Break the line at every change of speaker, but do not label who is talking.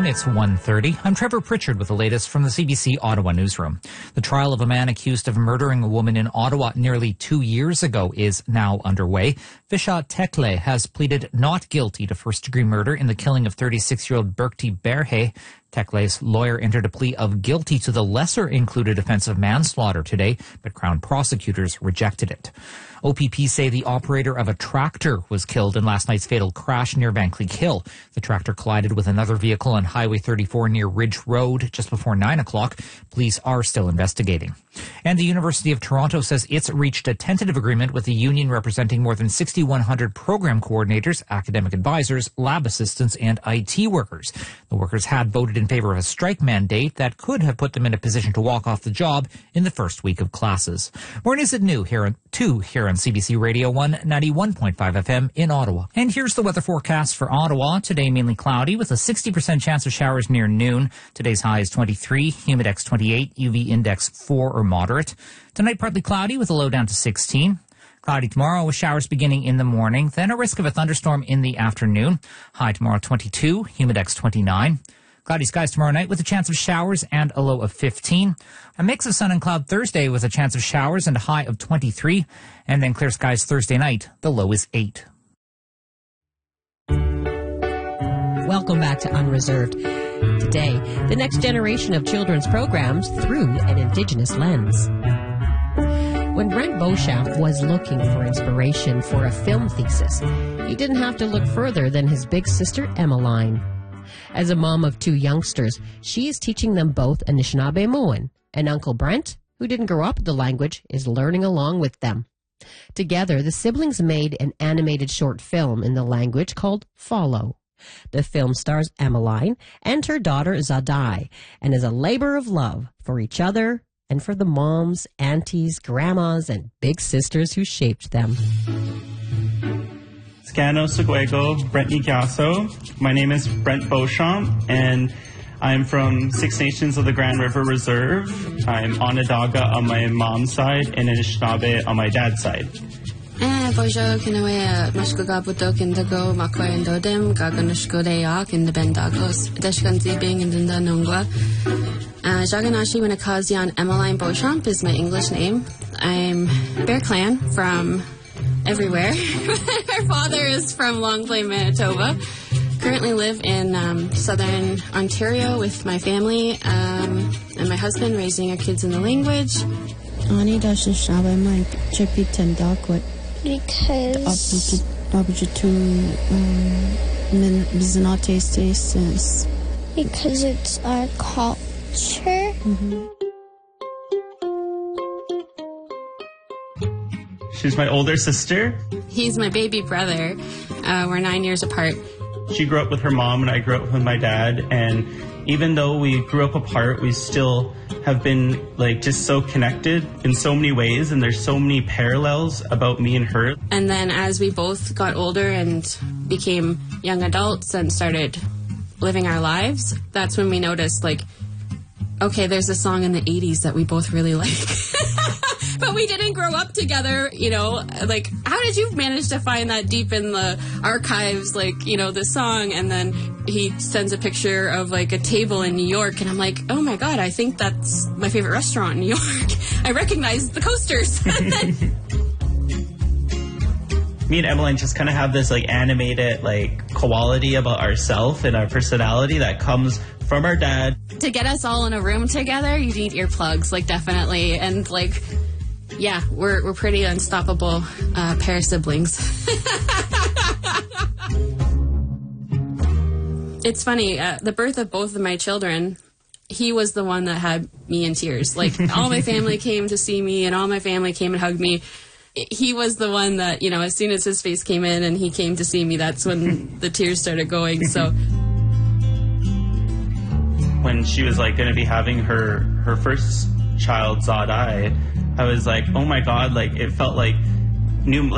afternoon. It's 1:30. I'm Trevor Pritchard with the latest from the CBC Ottawa newsroom. The trial of a man accused of murdering a woman in Ottawa nearly 2 years ago is now underway. Vishal Tekle has pleaded not guilty to first-degree murder in the killing of 36-year-old Birkti Berhe. Tekle's lawyer entered a plea of guilty to the lesser-included offense of manslaughter today, but Crown prosecutors rejected it. OPP say the operator of a tractor was killed in last night's fatal crash near Vankleek Hill. The tractor collided with another vehicle on Highway 34 near Ridge Road just before 9 o'clock. Police are still investigating. And the University of Toronto says it's reached a tentative agreement with the union representing more than 6,100 program coordinators, academic advisors, lab assistants, and IT workers. The workers had voted in favor of a strike mandate that could have put them in a position to walk off the job in the first week of classes. More news at noon here on CBC Radio 1, 91.5 FM in Ottawa. And here's the weather forecast for Ottawa. Today mainly cloudy with a 60% chance of showers near noon. Today's high is 23, humidex 28, UV index 4 or moderate. Tonight partly cloudy with a low down to 16. Cloudy tomorrow with showers beginning in the morning, then a risk of a thunderstorm in the afternoon. High tomorrow 22, humidex 29. Cloudy skies tomorrow night with a chance of showers and a low of 15. A mix of sun and cloud Thursday with a chance of showers and a high of 23. And then clear skies Thursday night. The low is 8.
Welcome back to Unreserved. Today, the next generation of children's programs through an Indigenous lens. When Brent Beauchamp was looking for inspiration for a film thesis, he didn't have to look further than his big sister, Emmeline. As a mom of 2 youngsters, she is teaching them both Anishinaabe-Moan, and Uncle Brent, who didn't grow up with the language, is learning along with them. Together, the siblings made an animated short film in the language called Follow. The film stars Emmeline and her daughter Zadai, and is a labor of love for each other and for the moms, aunties, grandmas, and big sisters who shaped them.
Scano Seguego, Brent Nigasso. My name is Brent Beauchamp, and I'm from Six Nations of the Grand River Reserve. I'm Onondaga on my mom's side and Anishinaabe on my dad's side.
Bonjour, kinawea mashkuga butok indago makwa indodem gaganashko deyak in the bendagos deshkanzi being in the nungwa. Jaganashi Winakazian Emmeline Beauchamp is my English name. I'm Bear Clan from everywhere. Our father is from Long Plain, Manitoba. Currently live in southern Ontario with my family and my husband, raising our kids in the language.
Ani Dashishabe Mike Chippy Tendakwit.
Because it's our culture.
Mm-hmm.
She's my older sister.
He's my baby brother. We're 9 years apart.
She grew up with her mom and I grew up with my dad, and even though we grew up apart, we still have been just so connected in so many ways, and there's so many parallels about me and her.
And then as we both got older and became young adults and started living our lives, that's when we noticed okay, there's a song in the 80s that we both really like. But we didn't grow up together, how did you manage to find that deep in the archives, this song? And then he sends a picture of a table in New York, and I'm like, oh my God, I think that's my favorite restaurant in New York. I recognize the coasters.
Me and Emmeline just kind of have this animated quality about ourselves and our personality that comes from our dad.
To get us all in a room together, you need earplugs, definitely. And yeah, we're pretty unstoppable pair of siblings. It's funny, the birth of both of my children, he was the one that had me in tears. All my family came to see me, and all my family came and hugged me. He was the one that, as soon as his face came in and he came to see me, that's when the tears started going. So
when she was going to be having her first child, Zadai, I was like, oh my God, it felt like new.